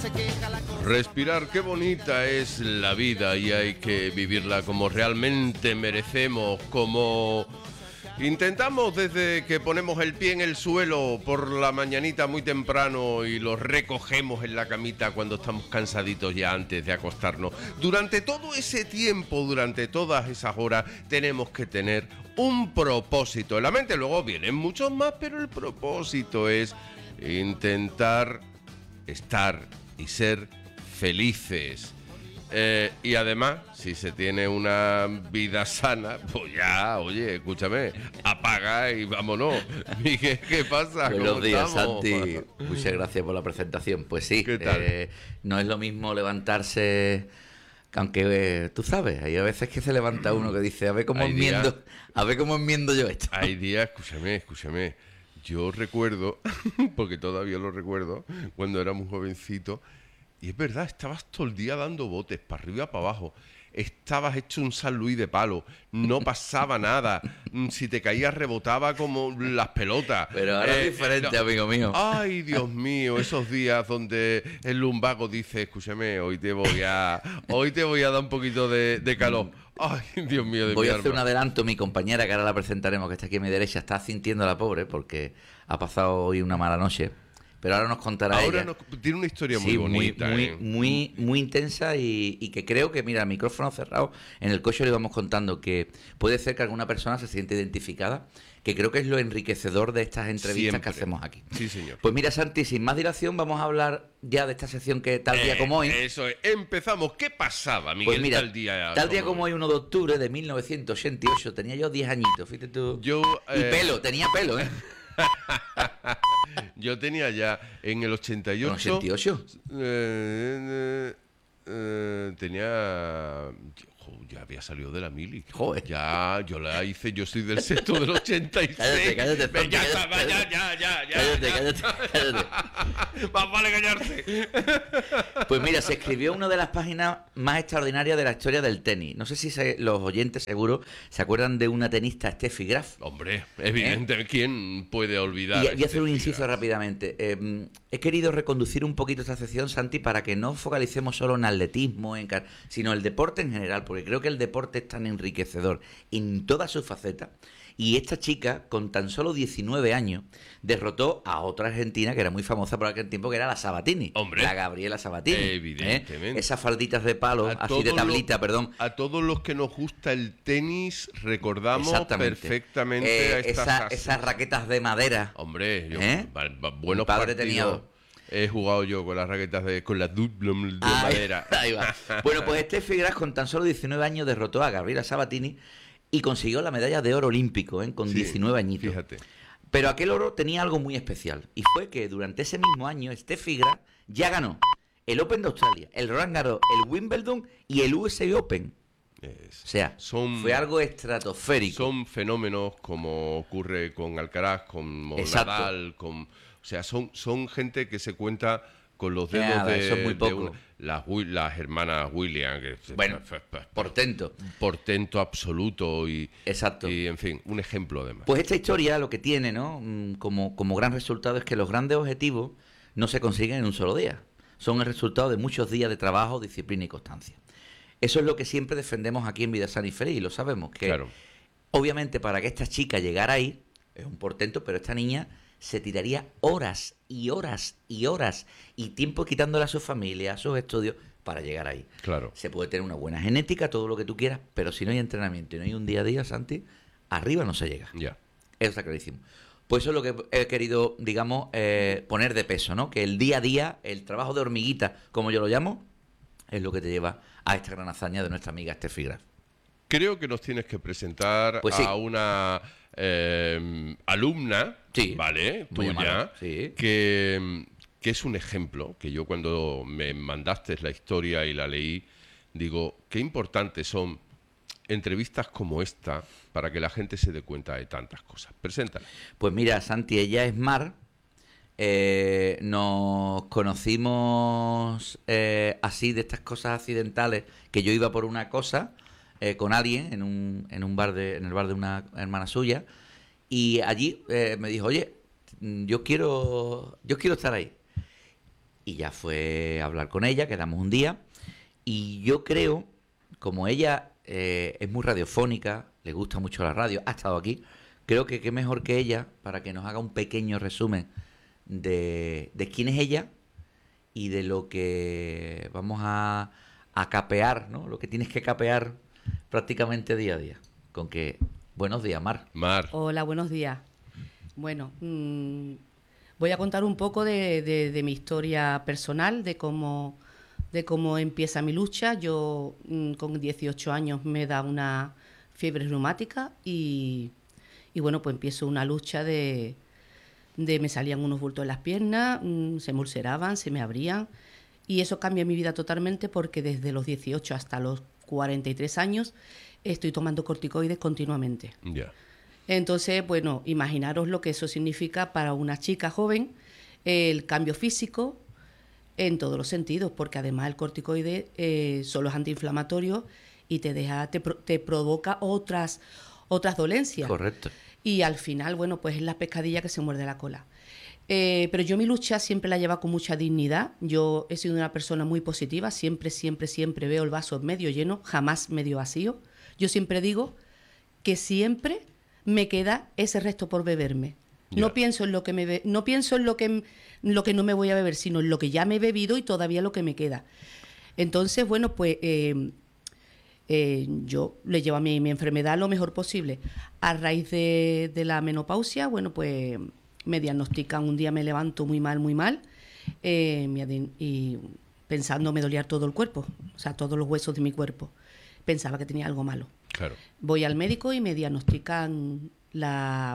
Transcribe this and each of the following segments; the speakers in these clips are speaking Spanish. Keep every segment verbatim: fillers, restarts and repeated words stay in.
Respirar, qué bonita es la vida y hay que vivirla como realmente merecemos, como intentamos desde que ponemos el pie en el suelo por la mañanita muy temprano y lo recogemos en la camita cuando estamos cansaditos ya antes de acostarnos. Durante todo ese tiempo, durante todas esas horas, tenemos que tener un propósito en la mente. Luego vienen muchos más, pero el propósito es intentar estar y ser felices. Eh, y además, si se tiene una vida sana, pues ya, oye, escúchame, apaga y vámonos. Miguel, ¿qué pasa? Buenos días, estamos? Santi. Muchas gracias por la presentación. Pues sí, ¿Qué tal? Eh, no es lo mismo levantarse, aunque eh, tú sabes, hay a veces que se levanta uno que dice, a ver cómo Hay enmiendo, días- a ver cómo enmiendo yo esto. Hay días, escúchame, escúchame. Yo recuerdo, porque todavía lo recuerdo, cuando era muy jovencito, y es verdad, estabas todo el día dando botes, para arriba, para abajo. Estabas hecho un San Luis de palo, no pasaba nada. Mm, Si te caías rebotaba como las pelotas. Pero ahora Eh, es diferente, no. amigo mío. Ay, Dios mío, esos días donde el lumbago dice, escúchame, hoy te voy a, hoy te voy a dar un poquito de, de calor. Ay, Dios mío, de Voy mi a hacer un alma. adelanto. Mi compañera, que ahora la presentaremos, que está aquí a mi derecha, está sintiendo la pobre porque ha pasado hoy una mala noche. Pero ahora nos contará Ahora ella. nos- tiene una historia muy Sí, bonita. muy, ¿eh? muy, muy intensa y, y que creo que, mira, micrófono cerrado, en el coche le íbamos contando que puede ser que alguna persona se siente identificada, que creo que es lo enriquecedor de estas entrevistas Siempre. que hacemos aquí. Sí, señor. Pues mira, Santi, sin más dilación, vamos a hablar ya de esta sección que tal día Eh, como hoy. Eso es. Empezamos. ¿Qué pasaba, Miguel, Pues mira, tal día, tal día como hoy, uno de octubre de mil novecientos ochenta y ocho, tenía yo diez añitos, fíjate tú. Yo, Y eh, pelo, tenía pelo, ¿eh? Yo tenía ya en el ochenta y ocho... ¿En ochenta y ocho? eh, eh, eh, tenía... jo, ya había salido de la mili. Joder. Ya, yo la hice, yo soy del sexto del ochenta y seis. Cállate, cállate, Ve, ya, cállate, está, va, ya, ya, ya, ya. Cállate, ya. cállate, cállate. Más vale callarse. Pues mira, se escribió una de las páginas más extraordinarias de la historia del tenis. No sé si se- los oyentes seguro se acuerdan de una tenista, Steffi Graf. Hombre, evidente, ¿quién puede olvidar? Y a voy a hacer un este inciso Figueras? rápidamente. Eh, he querido reconducir un poquito esta sección, Santi, para que no focalicemos solo en atletismo, en car- sino el deporte en general, porque creo que el deporte es tan enriquecedor en todas sus facetas. Y esta chica, con tan solo diecinueve años, derrotó a otra argentina que era muy famosa por aquel tiempo, que era la Sabatini. Hombre. La Gabriela Sabatini. ¿eh? Evidentemente. Esas falditas de palo, A así todos de los- tablita, perdón. A todos los que nos gusta el tenis, recordamos Exactamente. perfectamente Eh, a estas esa- as- esas raquetas de madera. Hombre, yo, ¿Eh? va- va- buenos Mi padre partidos tenía dos. he jugado yo con las raquetas de con las duplo de Ahí- madera. ahí va. Bueno, pues Steffi Graf con tan solo diecinueve años derrotó a Gabriela Sabatini y consiguió la medalla de oro olímpico, ¿eh? Con Sí, diecinueve añitos. Fíjate. Pero aquel oro tenía algo muy especial y fue que durante ese mismo año Steffi Graf ya ganó el Open de Australia, el Roland Garros, el Wimbledon y el U S Open. Es- O sea, son, fue algo estratosférico. son fenómenos como ocurre con Alcaraz, con Exacto. Nadal, con, o sea, son, son gente que se cuenta con los dedos Nada, de, eso es muy de poco. una- las, Wi- las hermanas Williams, que Bueno, portento. portento absoluto y, Exacto. y, en fin, un ejemplo además. Pues esta historia lo que tiene, ¿no? Mm, Como, como gran resultado es que los grandes objetivos no se consiguen en un solo día. Son el resultado de muchos días de trabajo, disciplina y constancia. Eso es lo que siempre defendemos aquí en Vida Sana y Feliz, y lo sabemos, que Claro. obviamente para que esta chica llegara ahí, es un portento, pero esta niña se tiraría horas y horas y horas y tiempo quitándole a su familia, a sus estudios, para llegar ahí. Claro. Se puede tener una buena genética, todo lo que tú quieras, pero si no hay entrenamiento y no hay un día a día, Santi, arriba no se llega. Ya. Eso está clarísimo. Pues eso es lo que he querido, digamos, eh, poner de peso, ¿no? Que el día a día, el trabajo de hormiguita, como yo lo llamo, es lo que te lleva a esta gran hazaña de nuestra amiga Steffi Graf. Creo que nos tienes que presentar Pues sí. a una eh, alumna, Sí, ¿vale? muy Tuya, amable, sí. que, que es un ejemplo, que yo cuando me mandaste la historia y la leí, digo, qué importantes son entrevistas como esta para que la gente se dé cuenta de tantas cosas. Preséntala. Pues mira, Santi, ella es Mar. Eh, nos conocimos eh, así de estas cosas accidentales, que yo iba por una cosa eh, con alguien en un, en un bar de, en el bar de una hermana suya, y allí eh, me dijo, oye, yo quiero, yo quiero estar ahí. y ya fue a hablar con ella, quedamos un día, y yo creo, como ella eh, es muy radiofónica, le gusta mucho la radio, ha estado aquí, creo que qué mejor que ella para que nos haga un pequeño resumen de, de quién es ella y de lo que vamos a, a capear, ¿no? Lo que tienes que capear prácticamente día a día. Con que, buenos días, Mar. Mar. Hola, buenos días. Bueno, mmm, voy a contar un poco de, de, de mi historia personal, de cómo, de cómo empieza mi lucha. Yo mmm, con dieciocho años me da una fiebre reumática y, y bueno, pues empiezo una lucha de, de me salían unos bultos en las piernas, mmm, se me ulceraban, se me abrían y eso cambia mi vida totalmente porque desde los dieciocho hasta los cuarenta y tres años estoy tomando corticoides continuamente. Ya. Yeah. Entonces, bueno, imaginaros lo que eso significa para una chica joven, el cambio físico en todos los sentidos, porque además el corticoide eh, solo es antiinflamatorio y te deja, te, te provoca otras, otras dolencias. Correcto. Y al final, bueno, pues es la pescadilla que se muerde la cola. Eh, pero yo mi lucha siempre la llevo con mucha dignidad. Yo he sido una persona muy positiva, siempre, siempre, siempre veo el vaso medio lleno, jamás medio vacío. Yo siempre digo que siempre me queda ese resto por beberme. Yeah. No pienso en lo que me be- no pienso en lo que lo que no me voy a beber, sino en lo que ya me he bebido y todavía lo que me queda. Entonces, bueno, pues eh, eh, yo le llevo a mi, mi enfermedad lo mejor posible. A raíz de, de la menopausia, bueno, pues me diagnostican, un día me levanto muy mal, muy mal, eh, y pensando me dolía todo el cuerpo, o sea, todos los huesos de mi cuerpo. Pensaba que tenía algo malo. Claro. Voy al médico y me diagnostican la...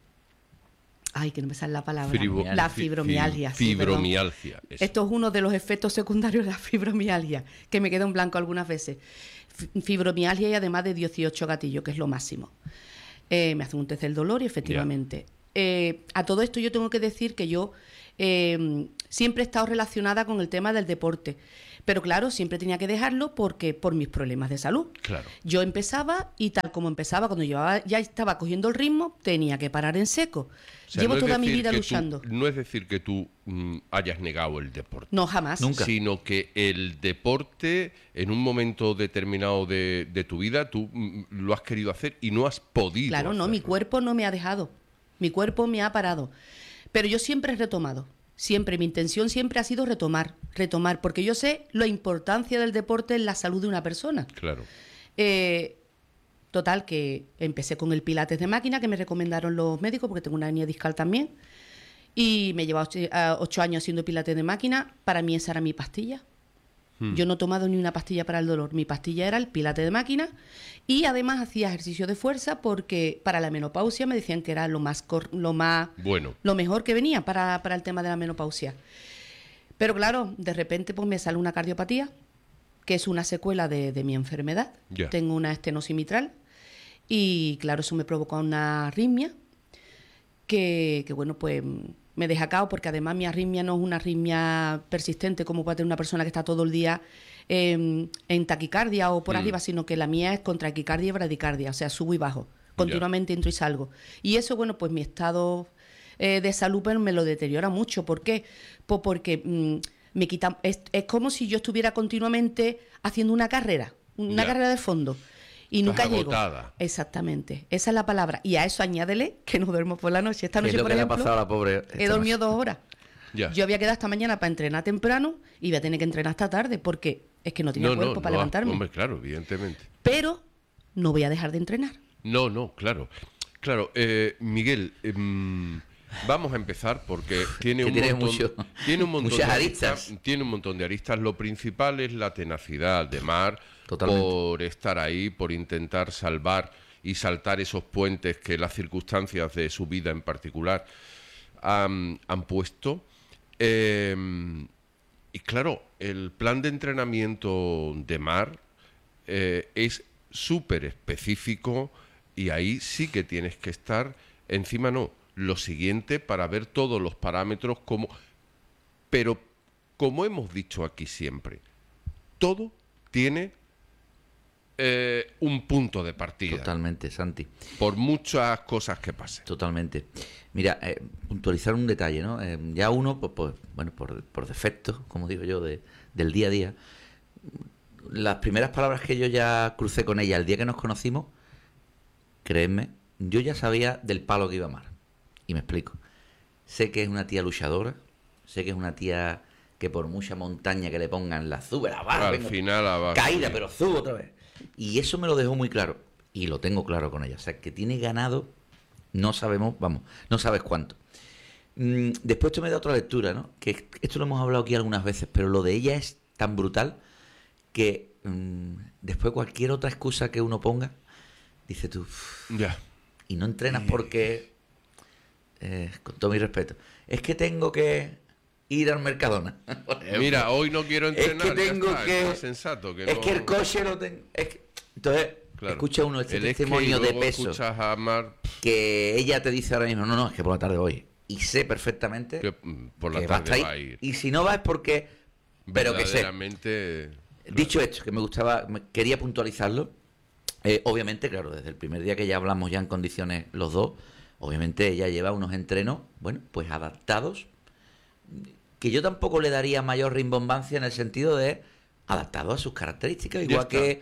Ay, que no me sale la palabra. Fribo, la fibromialgia. Fi, fibromialgia. Sí, Esto es uno de los efectos secundarios de la fibromialgia, que me queda en blanco algunas veces. Fibromialgia y además de dieciocho gatillos, que es lo máximo. Eh, me hacen un test del dolor y efectivamente... Yeah. Eh, a todo esto yo tengo que decir que yo eh, siempre he estado relacionada con el tema del deporte, pero claro, siempre tenía que dejarlo porque por mis problemas de salud. Claro. Yo empezaba y tal como empezaba, cuando llevaba, ya estaba cogiendo el ritmo, tenía que parar en seco. O sea, Llevo no toda mi vida luchando. Tú, no es decir que tú mm, hayas negado el deporte. No, jamás. Nunca. Sino que el deporte, en un momento determinado de, de tu vida, tú mm, lo has querido hacer y no has podido Claro, hacerlo. no, mi cuerpo no me ha dejado. Mi cuerpo me ha parado. Pero yo siempre he retomado. Siempre, mi intención siempre ha sido retomar, retomar, porque yo sé la importancia del deporte en la salud de una persona. Claro. Eh, total, que empecé con el pilates de máquina que me recomendaron los médicos, porque tengo una hernia discal también, y me llevaba ocho, ocho años haciendo pilates de máquina. Para mí esa era mi pastilla. Hmm. Yo no he tomado ni una pastilla para el dolor. Mi pastilla era el pilate de máquina y además hacía ejercicio de fuerza porque para la menopausia me decían que era lo más cor- lo más bueno. lo mejor que venía para, para el tema de la menopausia. Pero claro, de repente pues me sale una cardiopatía, que es una secuela de, de mi enfermedad. Yeah. Tengo una estenosis mitral y claro, eso me provoca una arritmia que, que bueno, pues me deja cao porque además mi arritmia no es una arritmia persistente como puede tener una persona que está todo el día eh, en taquicardia o por mm. arriba, sino que la mía es con taquicardia y bradicardia, o sea, subo y bajo, continuamente yeah. entro y salgo. Y eso, bueno, pues mi estado eh, de salud pues, me lo deteriora mucho. ¿Por qué? Pues porque mm, me quita, es, es como si yo estuviera continuamente haciendo una carrera, una yeah. carrera de fondo. Y Estás nunca llego. Agotada. Exactamente, esa es la palabra. Y a eso añádele que no duermo por la noche. Esta noche, ¿Qué es lo por que ejemplo, le ha pasado a la pobre he dormido noche? dos horas. Ya. Yo había quedado esta mañana para entrenar temprano y voy a tener que entrenar esta tarde porque es que no tenía no, cuerpo no, para no, levantarme. Hombre, claro, evidentemente. Pero no voy a dejar de entrenar. No, no, claro. Claro, eh, Miguel, eh, vamos a empezar porque tiene un tiene montón, mucho, tiene un montón de aristas. aristas, tiene un montón de aristas. Lo principal es la tenacidad de Mar Totalmente. Por estar ahí, por intentar salvar y saltar esos puentes que las circunstancias de su vida en particular han, han puesto. Eh, y claro, el plan de entrenamiento de Mar eh, es súper específico y ahí sí que tienes que estar encima, no, lo siguiente para ver todos los parámetros como... Pero, como hemos dicho aquí siempre, todo tiene eh, un punto de partida. Totalmente, Santi. Por muchas cosas que pasen. Totalmente. Mira, eh, puntualizar un detalle, ¿no? Eh, ya uno, pues, pues, bueno, por, por defecto, como digo yo, de, del día a día, las primeras palabras que yo ya crucé con ella el día que nos conocimos, créeme, yo ya sabía del palo que iba a amar. Y me explico. Sé que es una tía luchadora, sé que es una tía que por mucha montaña que le pongan la sube, la baja, Al venga, final la baja, caída, sí. pero sube otra vez. Y eso me lo dejó muy claro. Y lo tengo claro con ella. O sea, que tiene ganado, no sabemos, vamos, no sabes cuánto. Mm, después esto me da otra lectura, ¿no? Que esto lo hemos hablado aquí algunas veces, pero lo de ella es tan brutal que mm, después cualquier otra excusa que uno ponga, dice tú, "Uf", Ya. y no entrenas porque, eh, con todo mi respeto, es que tengo que ir al Mercadona. por ejemplo. Mira, hoy no quiero entrenar. es que ya tengo está, que, es sensato que es no- que el coche lo tengo. Es que, entonces, Claro. escucha uno este El es que testimonio y de luego peso escuchas a Mar que ella te dice ahora mismo, no, no, es que por la tarde voy. Y sé perfectamente que mm, por la que va a tarde estar va a ahí. ir. Y si no va es porque, pero que sé. Verdaderamente. Dicho esto, que me gustaba, me- quería puntualizarlo. eh, obviamente, claro, desde el primer día que ya hablamos ya en condiciones los dos, obviamente ella lleva unos entrenos, bueno, pues adaptados, que yo tampoco le daría mayor rimbombancia en el sentido de adaptado a sus características, Ya igual está. que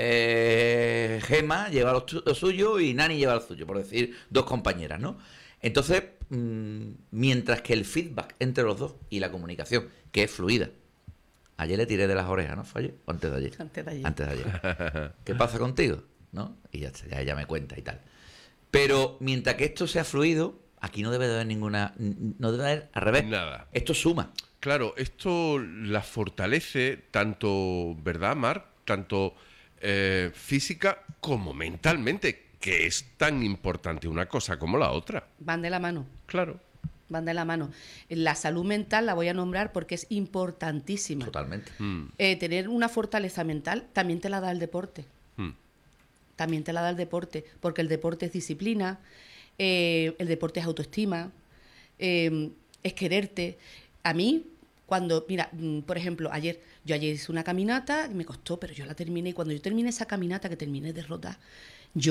eh, Gema lleva lo, tu- lo suyo y Nani lleva lo suyo, por decir dos compañeras, ¿no? Entonces, mm, mientras que el feedback entre los dos y la comunicación, que es fluida, ayer le tiré de las orejas, ¿no? ¿Fue ayer? ¿O antes de ayer? Antes de ayer. Antes de ayer. ¿Qué pasa contigo? ¿No? Y ya, está, ya ella me cuenta y tal. Pero mientras que esto sea fluido, aquí no debe de haber ninguna... No debe haber, al revés. Nada. Esto suma. Claro, esto la fortalece tanto, ¿verdad, Mar? Tanto eh, física como mentalmente, que es tan importante una cosa como la otra. Van de la mano. Claro. Van de la mano. La salud mental la voy a nombrar porque es importantísima. Totalmente. Mm, Eh, tener una fortaleza mental también te la da el deporte. mm. También te la da el deporte, porque el deporte es disciplina, eh, el deporte es autoestima, eh, es quererte. A mí, cuando, mira, mm, por ejemplo, ayer, yo ayer hice una caminata, me costó, pero yo la terminé, y cuando yo terminé esa caminata, que terminé de rodar,